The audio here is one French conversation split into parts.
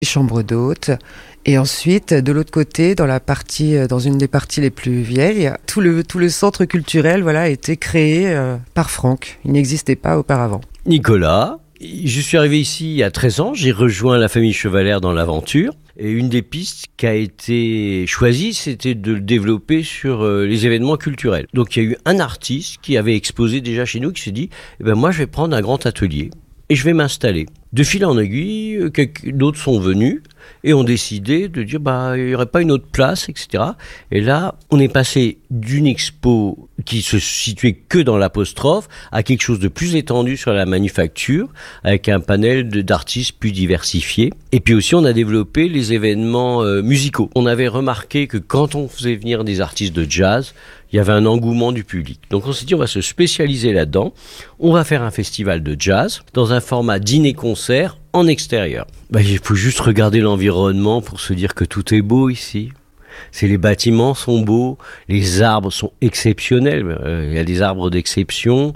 chambre d'hôtes. Et ensuite, de l'autre côté, dans une des parties les plus vieilles, tout le centre culturel, a été créé par Franck. Il n'existait pas auparavant. Nicolas, je suis arrivé ici il y a 13 ans, j'ai rejoint la famille Chevalère dans l'aventure. Et une des pistes qui a été choisie, c'était de le développer sur les événements culturels. Donc il y a eu un artiste qui avait exposé déjà chez nous, qui s'est dit moi je vais prendre un grand atelier et je vais m'installer. De fil en aiguille, d'autres sont venus et ont décidé de dire il n'y aurait pas une autre place, etc. Et là, on est passé d'une expo qui se situait que dans l'apostrophe à quelque chose de plus étendu sur la manufacture, avec un panel d'artistes plus diversifiés. Et puis aussi, on a développé les événements musicaux. On avait remarqué que quand on faisait venir des artistes de jazz, il y avait un engouement du public. Donc on s'est dit, on va se spécialiser là-dedans. On va faire un festival de jazz dans un format dîner-concert en extérieur. Il faut juste regarder l'environnement pour se dire que tout est beau ici. Les bâtiments sont beaux, les arbres sont exceptionnels. Il y a des arbres d'exception.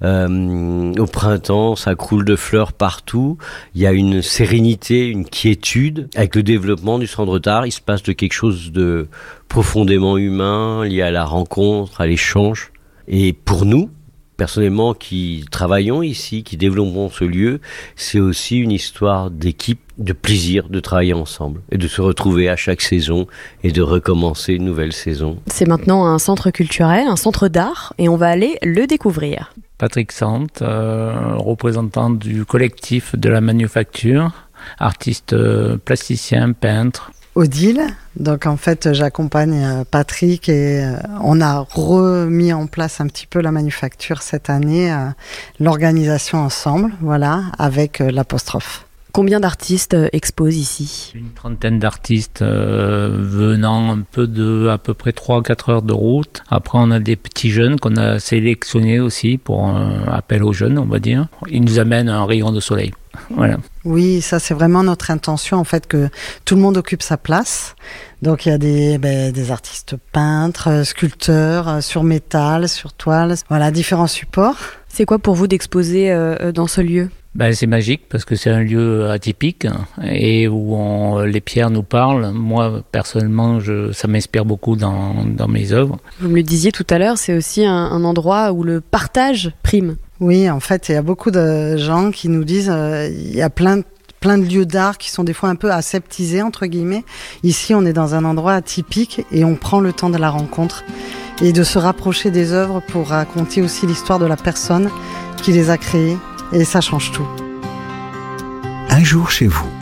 Au printemps, ça croule de fleurs partout. Il y a une sérénité, une quiétude. Avec le développement du centre d'art, il se passe de quelque chose de profondément humain, lié à la rencontre, à l'échange. Et pour nous, personnellement, qui travaillons ici, qui développons ce lieu, c'est aussi une histoire d'équipe, de plaisir de travailler ensemble et de se retrouver à chaque saison et de recommencer une nouvelle saison. C'est maintenant un centre culturel, un centre d'art, et on va aller le découvrir. Patrick Sante, représentant du collectif de la manufacture, artiste plasticien, peintre. Odile, donc en fait j'accompagne Patrick et on a remis en place un petit peu la manufacture cette année, l'organisation ensemble, avec l'apostrophe. Combien d'artistes exposent ici ? Une trentaine d'artistes venant un peu de à peu près 3-4 heures de route. Après on a des petits jeunes qu'on a sélectionnés aussi pour un appel aux jeunes, on va dire. Ils nous amènent un rayon de soleil. Voilà. Oui, ça c'est vraiment notre intention en fait, que tout le monde occupe sa place. Donc il y a des artistes peintres, sculpteurs, sur métal, sur toile, différents supports. C'est quoi pour vous d'exposer dans ce lieu ? C'est magique parce que c'est un lieu atypique et où les pierres nous parlent. Moi, personnellement, ça m'inspire beaucoup dans mes œuvres. Vous me le disiez tout à l'heure, c'est aussi un endroit où le partage prime. Oui, en fait, il y a beaucoup de gens qui nous disent il y a plein de lieux d'art qui sont des fois un peu aseptisés, entre guillemets. Ici, on est dans un endroit atypique et on prend le temps de la rencontre et de se rapprocher des œuvres pour raconter aussi l'histoire de la personne qui les a créées. Et ça change tout. Un jour chez vous.